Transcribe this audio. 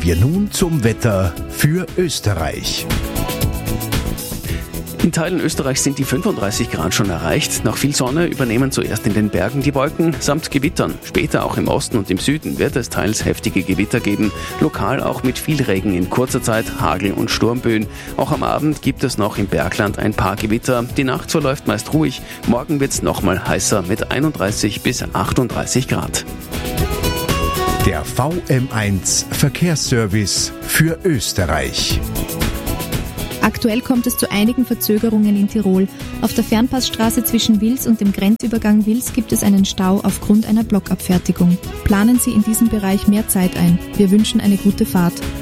Kommen wir nun zum Wetter für Österreich. In Teilen Österreichs sind die 35 Grad schon erreicht. Nach viel Sonne übernehmen zuerst in den Bergen die Wolken samt Gewittern. Später auch im Osten und im Süden wird es teils heftige Gewitter geben. Lokal auch mit viel Regen in kurzer Zeit, Hagel und Sturmböen. Auch am Abend gibt es noch im Bergland ein paar Gewitter. Die Nacht verläuft meist ruhig. Morgen wird es nochmal heißer mit 31 bis 38 Grad. Der VM1 Verkehrsservice für Österreich. Aktuell kommt es zu einigen Verzögerungen in Tirol. Auf der Fernpassstraße zwischen Wils und dem Grenzübergang Wils gibt es einen Stau aufgrund einer Blockabfertigung. Planen Sie in diesem Bereich mehr Zeit ein. Wir wünschen eine gute Fahrt.